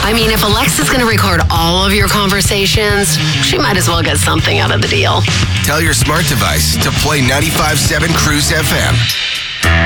I mean, if Alexa's going to record all of your conversations, she might as well get something out of the deal. Tell your smart device to play 95.7 Cruise FM.